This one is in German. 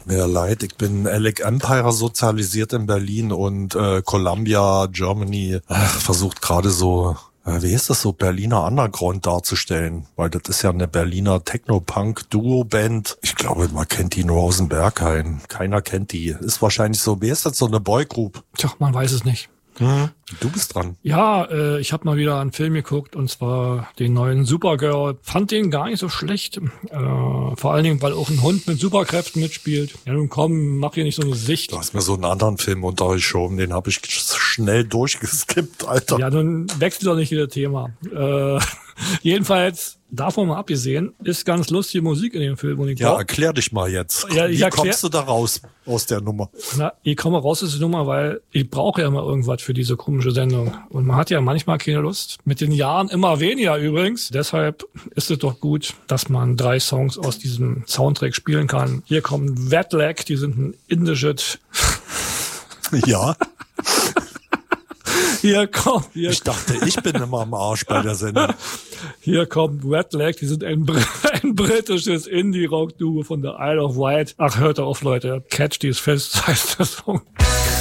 mir leid, ich bin Alec Empire sozialisiert in Berlin und Columbia, Germany, versucht gerade so, wie ist das so, Berliner Underground darzustellen, weil das ist ja eine Berliner Techno-Punk-Duo-Band. Ich glaube, man kennt die nur aus dem Berghain. Keiner kennt die. Ist wahrscheinlich so, wie ist das, so eine Boygroup? Tja, man weiß es nicht. Du bist dran. Ja, ich habe mal wieder einen Film geguckt, und zwar den neuen Supergirl. Fand den gar nicht so schlecht. Vor allen Dingen, weil auch ein Hund mit Superkräften mitspielt. Ja, nun komm, mach hier nicht so eine Sicht. Du hast mir so einen anderen Film untergeschoben, den habe ich schnell durchgeskippt, Alter. Ja, nun wechselt doch nicht wieder Thema. Jedenfalls, davon mal abgesehen, ist ganz lustige Musik in dem Film. Und ja, erklär dich mal jetzt. Ja, wie kommst du da raus aus der Nummer? Na, ich komme raus aus der Nummer, weil ich brauche ja immer irgendwas für diese komische Sendung. Und man hat ja manchmal keine Lust. Mit den Jahren immer weniger übrigens. Deshalb ist es doch gut, dass man 3 Songs aus diesem Soundtrack spielen kann. Hier kommt Wet Leg, die sind ein indisches... Ja. Ich dachte, ich bin immer am Arsch bei der Sendung. Hier kommt Wet Leg, die sind ein britisches Indie-Rock-Duo von der Isle of Wight. Ach, hört auf, Leute. Catch these fest, heißt der Song.